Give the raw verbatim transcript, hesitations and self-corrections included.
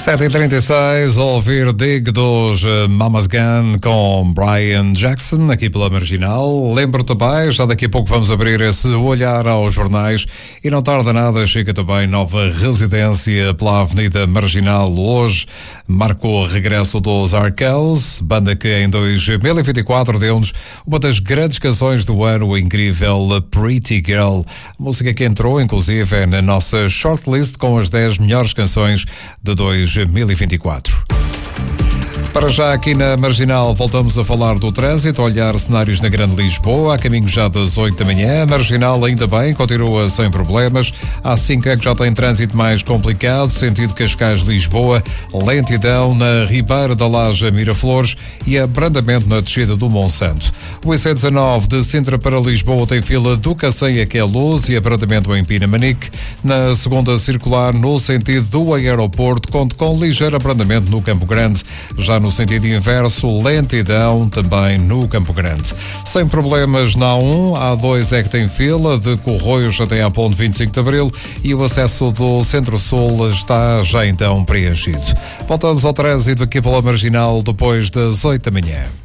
sete e trinta e seis, ouvir Dig dos Mama's Gun com Brian Jackson, aqui pela Marginal. Lembro também, já daqui a pouco vamos abrir esse olhar aos jornais e não tarda nada, chega também nova residência pela Avenida Marginal. Hoje marcou o regresso dos Arkells, banda que em dois mil e vinte e quatro deu-nos uma das grandes canções do ano, o incrível Pretty Girl. Música que entrou, inclusive, na nossa shortlist com as dez melhores canções de dois mil e vinte e quatro. Para já aqui na Marginal voltamos a falar do trânsito, a olhar cenários na Grande Lisboa, a caminho já das oito da manhã. A Marginal ainda bem, continua sem problemas. A cinco é que já tem trânsito mais complicado, sentido Cascais-Lisboa, lentidão na Ribeira da Laje Miraflores e abrandamento na descida do Monsanto. O I C dezanove de Sintra para Lisboa tem fila do Cacém a Queluz e abrandamento em Pinamanique. Na segunda circular, no sentido do aeroporto, conta com ligeiro abrandamento no Campo Grande. Já no sentido inverso, lentidão também no Campo Grande. Sem problemas na A um, a A dois é que tem fila de Corroios até à ponte vinte e cinco de Abril e o acesso do Centro-Sul está já então preenchido. Voltamos ao trânsito aqui pela Marginal depois das oito da manhã.